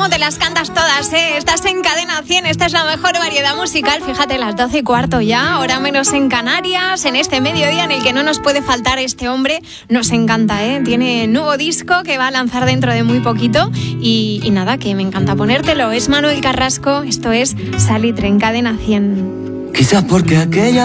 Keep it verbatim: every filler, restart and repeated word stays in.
cómo te las cantas todas, ¿eh? Estás en Cadena cien, esta es la mejor variedad musical. Fíjate, las doce y cuarto ya, hora menos en Canarias, en este mediodía en el que no nos puede faltar este hombre. Nos encanta, ¿eh? Tiene nuevo disco que va a lanzar dentro de muy poquito y, y nada, que me encanta ponértelo. Es Manuel Carrasco, esto es Salitre en Cadena cien. Quizás porque aquella